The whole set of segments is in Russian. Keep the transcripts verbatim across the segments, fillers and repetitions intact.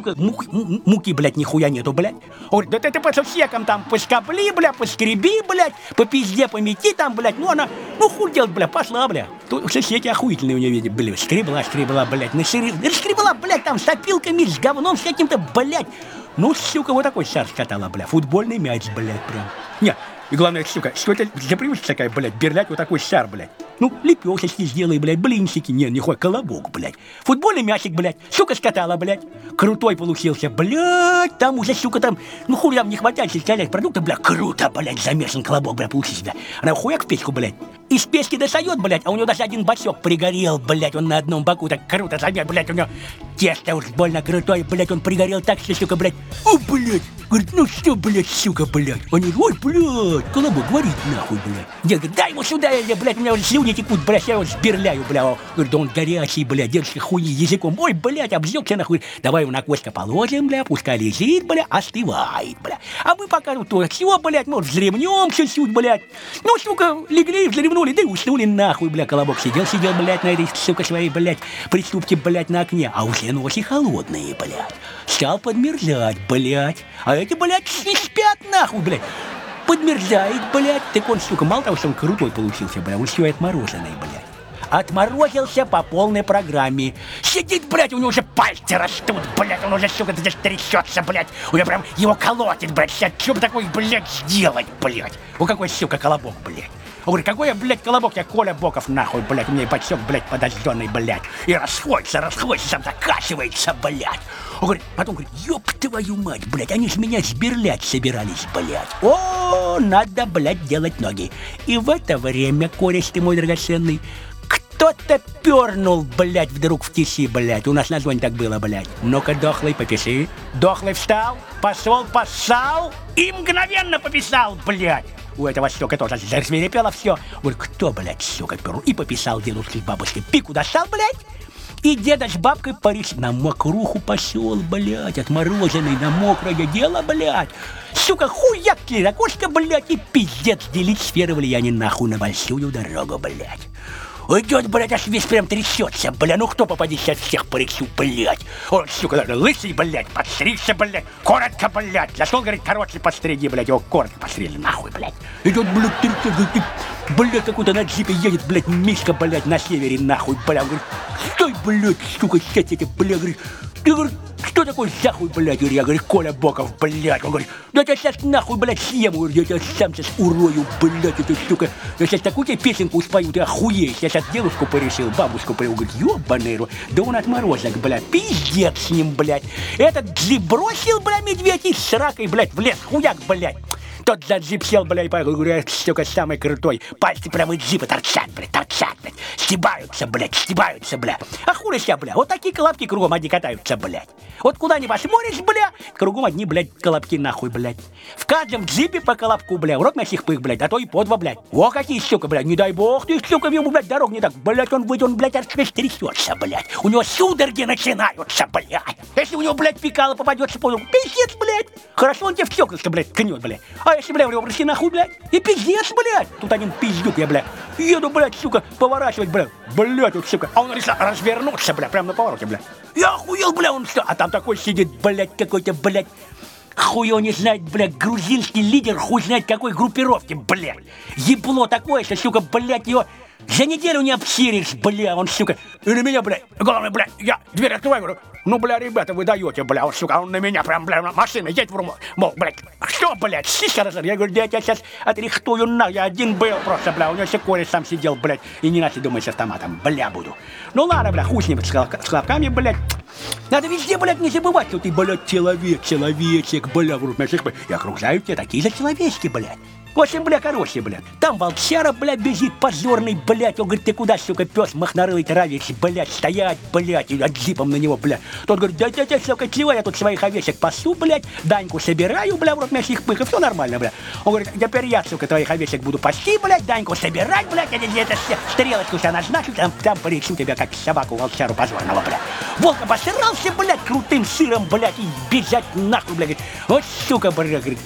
сука, муки, муки, блядь, нихуя нету, блядь. Он говорит, да ты, ты по сусекам там поскобли, блядь, поскреби, блядь, по пизде помети там, блядь. Ну она, ну хуй делать, блядь, пошла, блядь. Тут соседи охуительные у нее, видят, блядь, скребла, скребла, блядь, скребла, блядь, там с опилками, с говном, с каким-то, блядь. Ну, сука, вот такой шар скатала, блядь, футбольный мяч, блядь, прям. Нет. И главное, сука, что это за привычка такая, блядь, берлять вот такой шар, блядь. Ну, лепешечки сделай, блядь, блинчики, не, не хоть колобок, блядь. Футбольный мячик, блядь, сука, скатала, блядь. Крутой получился, блядь, там уже, сука, там, ну, хуй там не хватает составлять продукта, блядь, круто, блядь, замешан колобок, блядь, получился, блядь. Она хуяк в печку, блядь. Из печки достает, блядь, а у него даже один бачок пригорел, блядь, он на одном боку так круто замер, блядь, у него тесто уж больно крутое, блядь, он пригорел так, что, сука, блядь, о, блядь. Говорит, ну что, блядь, сука, блядь. Они, ой, блядь, колобок, говорит, нахуй, блядь. Дед говорит, дай ему сюда, я, блядь, у меня уже слюни текут, блядь, я его сберляю, блядь. Говорит, да он горячий, блядь, держи хуйни языком. Ой, блядь, обжегся, нахуй. Давай его на костка положим, блядь, пускай лежит, блядь, остывает, блядь. А мы пока тут то все, блядь, может, взревнем чуть-чуть, блядь. Ну, сука, легли, взревнули, да и уснули, нахуй, блядь. Колобок сидел, сидел, блядь, на этой, сука, своей, блядь, приступке, блядь, на окне. А уже ночи холодные, блядь. Стал подмерзать, блядь. А эти, блядь, не спят, нахуй, блядь. Подмерзает, блядь. Так он, сука, мало того, что он крутой получился, блядь, он еще и отмороженный, блядь. Отморозился по полной программе. Сидит, блядь, у него уже пальцы растут, блядь. Он уже, сука, здесь трясется, блядь. У него прям его колотит, блядь. Сейчас что бы такое, блядь, сделать, блядь? У какой, сука, колобок, блядь? Он говорит, какой я, блядь, колобок, я Коля Боков, нахуй, блядь, у меня и бачок, блядь, подожженный, блядь. И расходится, расходится, сам закачивается, блядь. Он говорит, потом говорит, ёб твою мать, блядь, они ж меня сберлять собирались, блядь. О, надо, блядь, делать ноги. И в это время, кореш ты мой драгоценный, кто-то пернул, блядь, вдруг в тиси, блядь. У нас на зоне так было, блядь. Ну-ка, дохлый, попиши. Дохлый встал, пошел, поссал и мгновенно пописал, блядь. У этого, сука, тоже засвирепело все. Говорит, кто, блядь, сука, пернул? И пописал дедушке с бабушкой. Пику достал, блядь. И деда с бабкой Париж на мокруху пошел, блядь, отмороженный на мокрое дело, блядь. Сука, хуяк кирокошка, блядь, и пиздец делить сферы влияния нахуй на большую дорогу, блядь. Идет, блядь, аж весь прям трясется, бля, ну кто попадет сейчас всех по рексу, блядь. Он, сука, лысый, блядь, подстригся, блядь, коротко, блядь. Зашел, говорит, короче, подстриги, блядь, его коротко постригли, нахуй, блядь. Идет, блядь, трясется, говорит, блядь, какой-то на джипе едет, блядь, Мишка, блядь, на севере, нахуй, блядь. Он говорит, стой, блядь, сука, сейчас эти, блядь, говорит, ты, говорит, кто такой захуй, блядь? Я говорю, Коля Боков, блядь. Он говорит, да я сейчас нахуй, блядь, съем. Я говорю, я тебя сам сейчас урою, блядь, эту штуку. Я сейчас такую тебе песенку спою, ты охуеешь. Я сейчас девушку порешил, бабушку порешил. Говорит, ёбаный рот. Да он отморозок, блядь, пиздец с ним, блядь. Этот джип бросил, блядь, медведь и с ракой, блядь, в лес, хуяк, блядь. Тот за джип сел, блядь, и поехал, говорю, я, сука, самый крутой. Пальцы прямо из джипа торчат, блядь, торчат, блядь. Стебаются, блядь, стебаются, блядь. А хули ся, блядь, вот такие колобки кругом одни катаются, блядь. Вот куда ни посмотришь, блядь, кругом одни, блядь, колобки нахуй, блядь. В каждом джипе по колобку, блядь, в рот мясих пых, блядь, а то и по два, блядь. О, какие, сука, блядь, не дай бог ты, сука, ему, блядь, дорог не так, блядь, он выйдет, он, блядь, аж весь трясется, блядь. У него судороги начинаются, блядь. Если у него, блядь, фекалы попадется, понял, пиздец, блядь. Хорошо, он тебе в стеклышко, блядь, ткнет, блядь. А если, блядь, в него прыщи нахуй, блядь, и пиздец, блядь. Тут один пиздюк я, блядь, еду, блядь, сука, поворачивать, блядь, блядь, вот, сука. А он решил развернуться, блядь, прямо на повороте, блядь. Я охуел, блядь, он что? А там такой сидит, блядь, какой-то, блядь, хуй его не знает, блядь, грузинский лидер, хуй знает какой группировки, блядь. Ебло такое, что, сука, блядь, его за неделю не обсиришь, бля, он, сука, и на меня, блядь, главное, блядь, я дверь открываю, говорю, ну, бля, ребята, вы даете, бля, он, сука, он на меня прям, бля, машина, едет в руму, мол, блядь, что, блядь, сиська разор, я говорю, да я тебя сейчас отрихтую, на, я один был просто, бля, у него все кореш сам сидел, блядь, и не начал думать с автоматом, бля, буду. Ну, ладно, бля, хуй с ним, с хлопками, блядь, надо везде, блядь, не забывать, что ты, блядь, человек, человечек, бля, в руке, и окружают тебя такие же человечки, блядь. В общем, бля, короче, блядь, там волчара, блядь, бежит позорный, блядь, он говорит, ты куда, сука, пес махнарылый травишь, блядь, стоять, блядь, и джипом на него, блядь. Тот говорит, да, да, да, сука, чего я тут своих овечек пасу, блядь, Даньку собираю, бля, в рот мясных пых, и все нормально, блядь. Он говорит, теперь я, сука, твоих овечек буду пасти, блядь, Даньку собирать, блядь, это, это, стрелочку себя назначу, там, там поречу тебя, как собаку волчару позорного, блядь. Волк обосрался, блядь, крутым сыром, блядь, и бежать нахуй, блядь, говорит, вот, сука, блядь, говорит.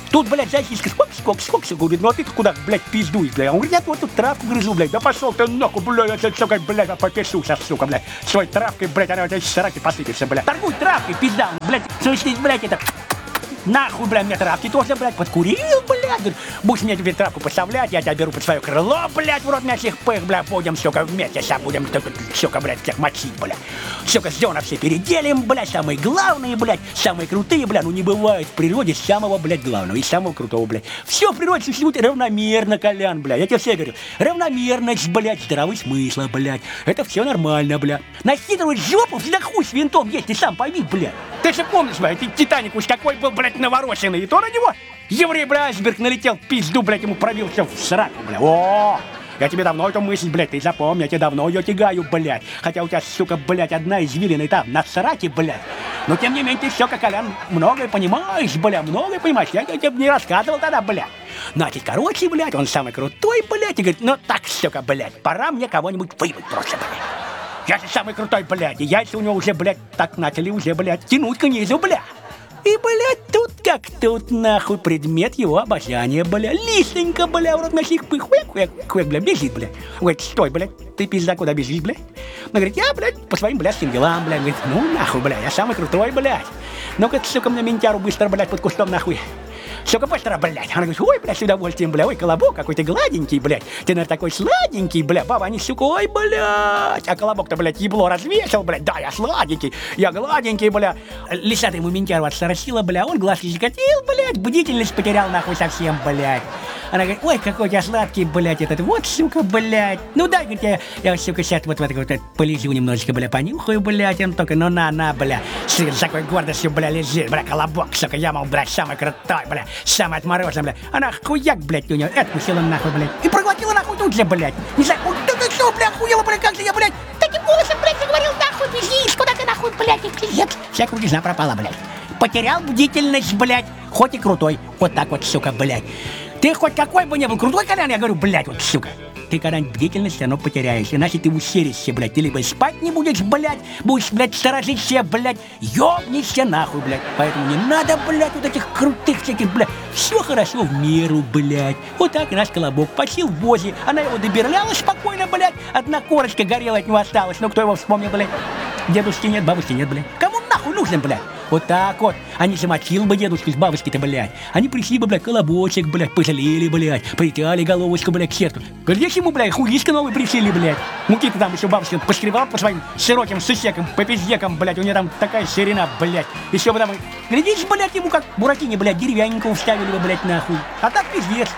Тут, блядь, зайчишка, сколько, сколько, сколько, сколько, говорит, ну а ты куда, блядь, пиздуешь, блядь? Он говорит, я вот тут травку грызу, блядь, да пошел ты нахуй, блядь, я, сука, блядь, попишу сейчас, сука, блядь, своей травкой, блядь, она у тебя сраки посыпется, блядь. Торгуй травкой, пизда, блядь, слышишь, блядь, это... Нахуй, блядь, мне травки тоже, блядь, подкурил, блядь. Говорит, будешь мне тебе травку поставлять, я тебя беру под свое крыло, блядь, в рот меня всех пых, блядь, будем, сука, вместе сейчас будем, сука, блядь, всех мочить, блядь. Сука, сделано все переделим, блядь, самые главные, блядь, самые крутые, блядь, ну не бывает в природе самого, блядь, главного и самого крутого, блядь. Все в природе существует равномерно, Колян, блядь, я тебе все говорю. Равномерность, блядь, здравый смысл, блядь, это все нормально, блядь. Насидывать жопу, всегда хуй с винтом есть, ты сам пойми, блядь. Ты же помнишь, блядь, ты Титаник уж какой был, блядь, навороченный, и то на него еврей, блядь, айсберг налетел, пизду, блядь, ему пробился в сраку, блядь. О, я тебе давно эту мысль, блядь, ты запомни, я тебе давно ее тягаю, блядь. Хотя у тебя, сука, блядь, одна извилина там, на сраке, блядь. Но тем не менее, ты все, как Колян, многое понимаешь, блядь, многое понимаешь. Я, я тебе не рассказывал тогда, блядь. Значит, короче, блядь, он самый крутой, блядь, и говорит, ну так, сука, блядь, пора мне кого-нибудь выбыть просто, блядь. Я же самый крутой, блядь, и яйца у него уже, блядь, так начали уже, блядь, тянуть к низу, блядь. И, блядь, тут как тут, нахуй, предмет его обожания, бля. Лисенько, бля, в рот носик пых, хуяк, хуяк, хуяк, бля, бежит, бля. Говорит, стой, блядь, ты, пизда, куда бежишь, бля? Он говорит, я, блядь, по своим блядским делам, бля. Говорит, ну, нахуй, бля, я самый крутой, блядь. Ну-ка, сука, мне ментяру быстро, блядь, под кустом, нахуй. Сука, быстро, блядь. Она говорит, ой, блядь, с удовольствием, бля, ой, колобок какой ты гладенький, блядь. Ты, наверное, такой сладенький, бля. Баба, они, сука, ой, блядь. А колобок-то, блядь, ебло развесил, блядь. Да, я сладенький, я гладенький, бля. Лисата ему ментяру отсоросила, бля. Он глазки закатил, блядь. Бдительность потерял, нахуй, совсем, блядь. Она говорит, ой, какой у тебя сладкий, блядь, этот. Вот, сука, блядь. Ну, дай, говорит, я, я сука, сейчас вот в это вот полежу немножечко, бля, понюхаю, блядь. Он только, ну, на, на, бля. С такой гордостью, бля, лежит, бля, колобок, сука. Я, мол, блядь, самый крутой, бля. Самый отмороженный, блядь. Она хуяк, блядь, у нее откусила нахуй, блядь. И проглотила нахуй тут же, блядь. Не знаю, вот ты что, блядь, охуела, блядь, как же я, блядь. Таким голосом, блядь, заговорил, нахуй, пиздишь, куда ты, нахуй, блядь, и пиздец. Вся крутизна пропала, блядь. Потерял бдительность, блядь, хоть и крутой. Вот так вот, сука, блядь. Ты хоть какой бы ни был крутой, Колян, я говорю, блядь, вот, сука. Ты когда-нибудь бдительность все равно потеряешь. Иначе ты усеришься, блядь. Ты либо спать не будешь, блядь, будешь, блядь, сторожиться, блядь, ёбнешься нахуй, блядь. Поэтому не надо, блядь, вот этих крутых всяких, блядь. Все хорошо в меру, блядь. Вот так наш колобок посил в возе. Она его добирала спокойно, блядь. Одна корочка горела от него осталась. Ну кто его вспомнил, блядь? Дедушки нет, бабушки нет, блядь. Кому нахуй нужен, блядь? Вот так вот. Они замочил бы дедушку с бабушкой-то, блядь. Они пришли бы, блядь, колобочек, блядь, пожалели, блядь, притяли головочку, блядь, к сердцу. Глядишь ему, блядь, хуишка новый пришили, блядь. Муки-то там еще бабушка поскребала по своим широким сусекам, по пиздекам, блядь. У нее там такая ширина, блядь. Еще бы там, глядишь, блядь, ему как Буратине, блядь, деревянненького вставили бы, блядь, нахуй. А так пиздец.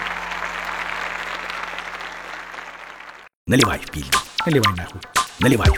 Наливай в пизду. Наливай нахуй. Наливай.